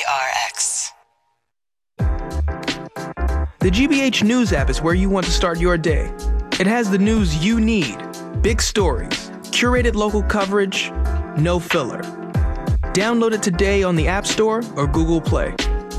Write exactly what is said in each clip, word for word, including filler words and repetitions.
R X. The G B H News app is where you want to start your day. It has the news you need, big stories, curated local coverage, no filler. Download it today on the App Store or Google Play.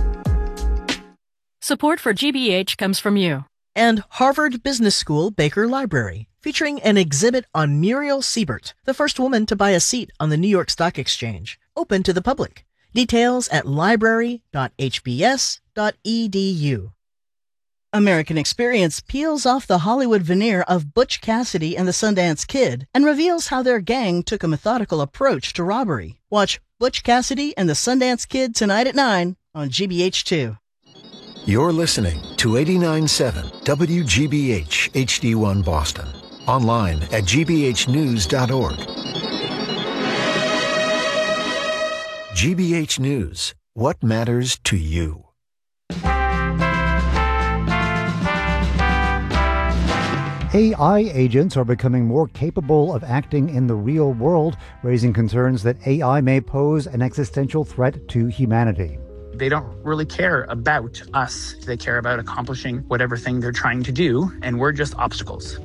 Support for G B H comes from you. And Harvard Business School Baker Library, featuring an exhibit on Muriel Siebert, the first woman to buy a seat on the New York Stock Exchange, open to the public. Details at library dot h b s dot e d u. American Experience peels off the Hollywood veneer of Butch Cassidy and the Sundance Kid and reveals how their gang took a methodical approach to robbery. Watch Butch Cassidy and the Sundance Kid tonight at nine on G B H two. You're listening to eighty-nine point seven W G B H H D one Boston. Online at g b h news dot org. G B H News. What matters to you? A I agents are becoming more capable of acting in the real world, raising concerns that A I may pose an existential threat to humanity. They don't really care about us. They care about accomplishing whatever thing they're trying to do, and we're just obstacles.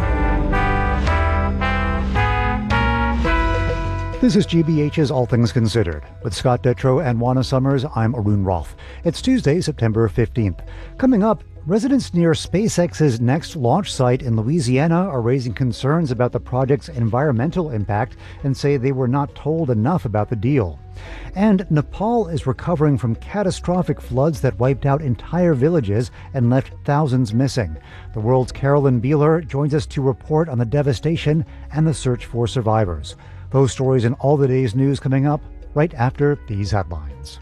This is G B H's All Things Considered. With Scott Detrow and Juana Summers, I'm Arun Roth. It's Tuesday, September fifteenth. Coming up, residents near SpaceX's next launch site in Louisiana are raising concerns about the project's environmental impact and say they were not told enough about the deal. And Nepal is recovering from catastrophic floods that wiped out entire villages and left thousands missing. The world's Carolyn Beeler joins us to report on the devastation and the search for survivors. Those stories and all the day's news coming up right after these headlines.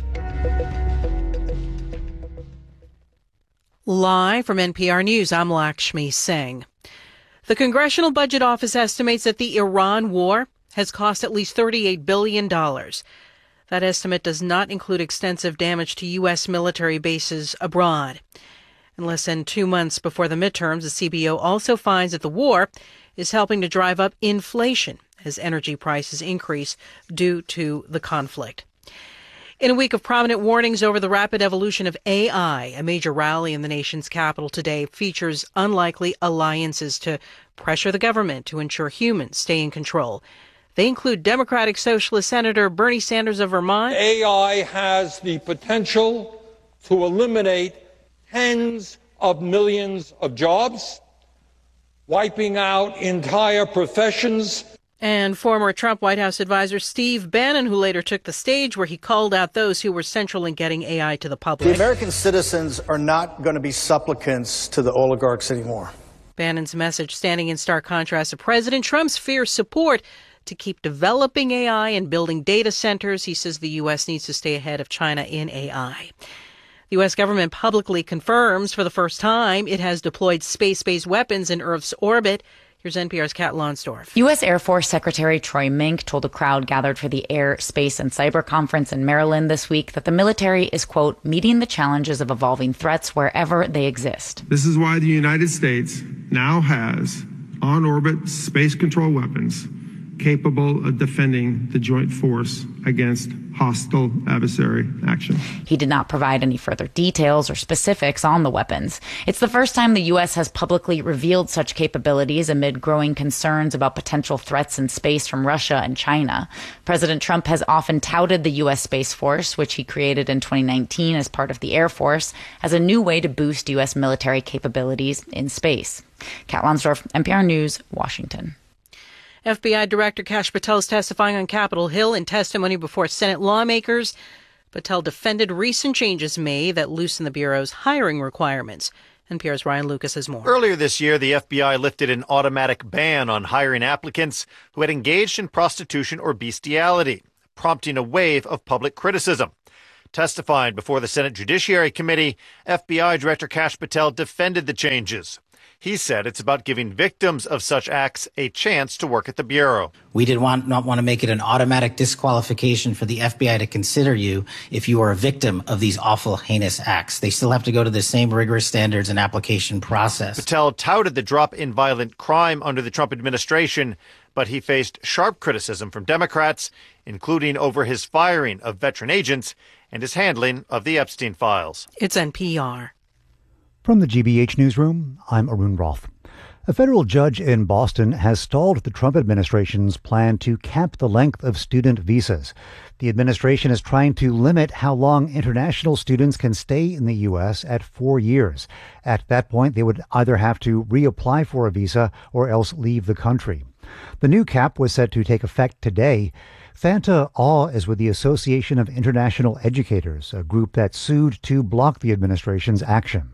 Live from N P R News, I'm Lakshmi Singh. The Congressional Budget Office estimates that the Iran war has cost at least thirty-eight billion dollars. That estimate does not include extensive damage to U S military bases abroad. In less than two months before the midterms, the C B O also finds that the war is helping to drive up inflation as energy prices increase due to the conflict. In a week of prominent warnings over the rapid evolution of A I, a major rally in the nation's capital today features unlikely alliances to pressure the government to ensure humans stay in control. They include Democratic Socialist Senator Bernie Sanders of Vermont. A I has the potential to eliminate tens of millions of jobs, wiping out entire professions. And former Trump White House advisor Steve Bannon, who later took the stage where he called out those who were central in getting A I to the public. The American citizens are not going to be supplicants to the oligarchs anymore. Bannon's message standing in stark contrast to President Trump's fierce support to keep developing A I and building data centers. He says the U S needs to stay ahead of China in A I. The U S government publicly confirms for the first time it has deployed space-based weapons in Earth's orbit. Here's N P R's Kat Lonsdorf. U S Air Force Secretary Troy Mink told a crowd gathered for the Air, Space, and Cyber Conference in Maryland this week that the military is, quote, meeting the challenges of evolving threats wherever they exist. This is why the United States now has on-orbit space control weapons capable of defending the joint force against hostile adversary action. He did not provide any further details or specifics on the weapons. It's the first time the U S has publicly revealed such capabilities amid growing concerns about potential threats in space from Russia and China. President Trump has often touted the U S Space Force, which he created in twenty nineteen as part of the Air Force, as a new way to boost U S military capabilities in space. Kat Lonsdorf, N P R News, Washington. F B I Director Kash Patel is testifying on Capitol Hill in testimony before Senate lawmakers. Patel defended recent changes made that loosen the Bureau's hiring requirements. N P R's Ryan Lucas has more. Earlier this year, the F B I lifted an automatic ban on hiring applicants who had engaged in prostitution or bestiality, prompting a wave of public criticism. Testifying before the Senate Judiciary Committee, F B I Director Kash Patel defended the changes. He said it's about giving victims of such acts a chance to work at the Bureau. We did want, not want to make it an automatic disqualification for the F B I to consider you if you are a victim of these awful, heinous acts. They still have to go to the same rigorous standards and application process. Patel touted the drop in violent crime under the Trump administration, but he faced sharp criticism from Democrats, including over his firing of veteran agents and his handling of the Epstein files. It's N P R. From the G B H Newsroom, I'm Arun Roth. A federal judge in Boston has stalled the Trump administration's plan to cap the length of student visas. The administration is trying to limit how long international students can stay in the U S at four years. At that point, they would either have to reapply for a visa or else leave the country. The new cap was set to take effect today. Fanta Aw is with the Association of International Educators, a group that sued to block the administration's action.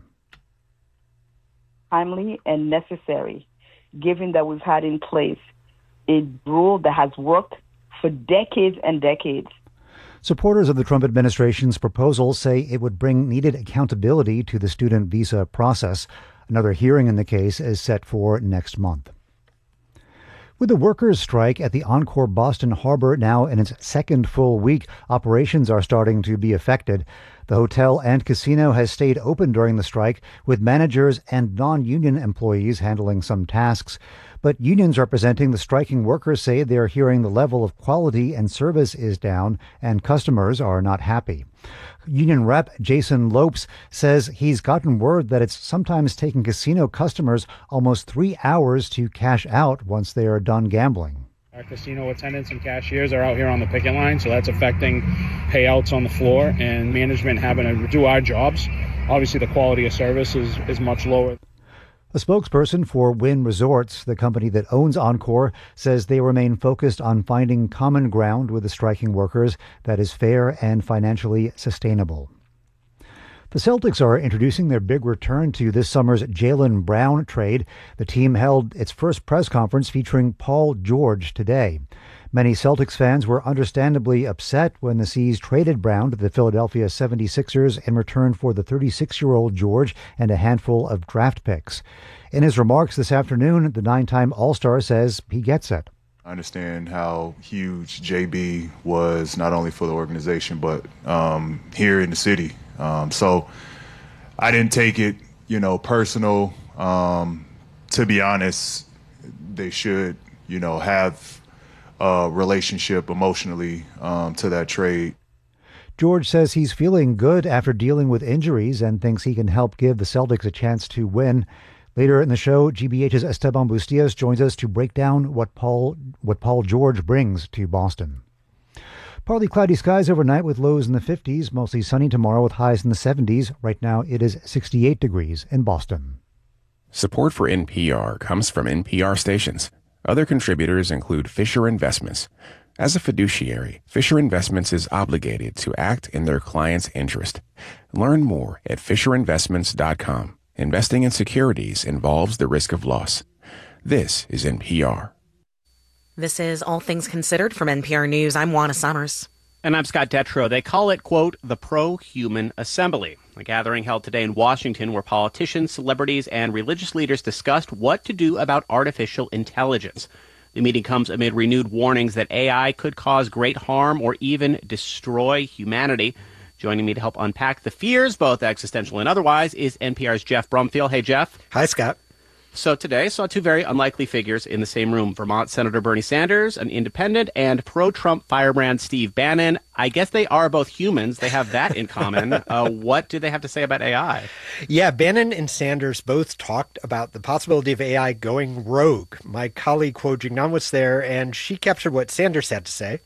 Timely and necessary, given that we've had in place a rule that has worked for decades and decades. Supporters of the Trump administration's proposal say it would bring needed accountability to the student visa process. Another hearing in the case is set for next month. With the workers' strike at the Encore Boston Harbor now in its second full week, operations are starting to be affected. The hotel and casino has stayed open during the strike, with managers and non-union employees handling some tasks. But unions representing the striking workers say they're hearing the level of quality and service is down, and customers are not happy. Union rep Jason Lopes says he's gotten word that it's sometimes taking casino customers almost three hours to cash out once they are done gambling. Our casino attendants and cashiers are out here on the picket line, so that's affecting payouts on the floor and management having to do our jobs. Obviously, the quality of service is, is much lower. A spokesperson for Wynn Resorts, the company that owns Encore, says they remain focused on finding common ground with the striking workers that is fair and financially sustainable. The Celtics are introducing their big return to this summer's Jaylen Brown trade. The team held its first press conference featuring Paul George today. Many Celtics fans were understandably upset when the C's traded Brown to the Philadelphia seventy-sixers in return for the thirty-six-year-old George and a handful of draft picks. In his remarks this afternoon, the nine-time All-Star says he gets it. I understand how huge J B was, not only for the organization, but um, here in the city. Um, so I didn't take it, you know, personal. Um, to be honest, they should, you know, have a relationship emotionally um, to that trade. George says he's feeling good after dealing with injuries and thinks he can help give the Celtics a chance to win. Later in the show, G B H's Esteban Bustias joins us to break down what Paul what Paul George brings to Boston. Partly cloudy skies overnight with lows in the fifties, mostly sunny tomorrow with highs in the seventies. Right now it is sixty-eight degrees in Boston. Support for N P R comes from N P R stations. Other contributors include Fisher Investments. As a fiduciary, Fisher Investments is obligated to act in their client's interest. Learn more at fisher investments dot com. Investing in securities involves the risk of loss. This is N P R. This is All Things Considered from N P R News. I'm Juana Summers. And I'm Scott Detrow. They call it, quote, the Pro-Human Assembly, a gathering held today in Washington where politicians, celebrities, and religious leaders discussed what to do about artificial intelligence. The meeting comes amid renewed warnings that A I could cause great harm or even destroy humanity. Joining me to help unpack the fears, both existential and otherwise, is N P R's Jeff Brumfield. Hey, Jeff. Hi, Scott. So today saw two very unlikely figures in the same room. Vermont Senator Bernie Sanders, an independent, and pro-Trump firebrand Steve Bannon. I guess they are both humans. They have that in common. Uh, what do they have to say about A I? Yeah, Bannon and Sanders both talked about the possibility of A I going rogue. My colleague Kuo Jingnan was there, and she captured what Sanders had to say.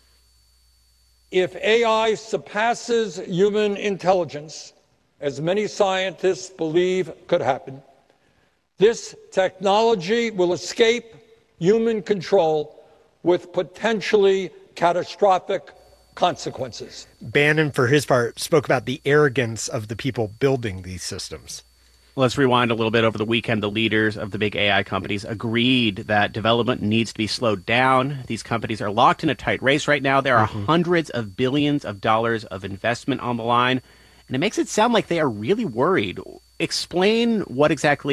If A I surpasses human intelligence, as many scientists believe could happen, this technology will escape human control with potentially catastrophic consequences. Bannon, for his part, spoke about the arrogance of the people building these systems. Let's rewind a little bit. Over the weekend, the leaders of the big A I companies agreed that development needs to be slowed down. These companies are locked in a tight race right now. There are mm-hmm. hundreds of billions of dollars of investment on the line, and it makes it sound like they are really worried. Explain what exactly